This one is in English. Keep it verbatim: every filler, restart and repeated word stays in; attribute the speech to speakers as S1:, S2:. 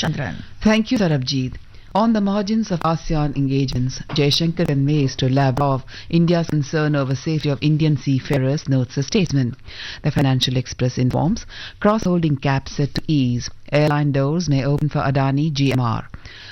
S1: Chandran.
S2: Thank you, Sarabjit. On the margins of ASEAN engagements, Jaishankar conveys to Lavrov India's concern over safety of Indian seafarers, notes the statesman. The Financial Express informs cross-holding cap set to ease. Airline doors may open for Adani G M R.